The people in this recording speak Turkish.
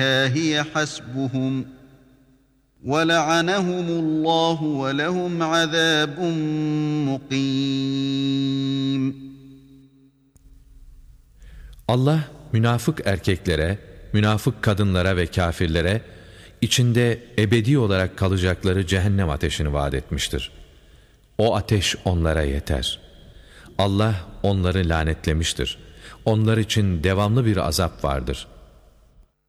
هِيَ حَسْبُهُمْ وَلَعَنَهُمُ اللّٰهُ وَلَهُمْ عَذَابٌ مُقِيمٌ. Allah münafık erkeklere, münafık kadınlara ve kâfirlere içinde ebedi olarak kalacakları cehennem ateşini vaat etmiştir. O ateş onlara yeter. Allah onları lanetlemiştir. Onlar için devamlı bir azap vardır.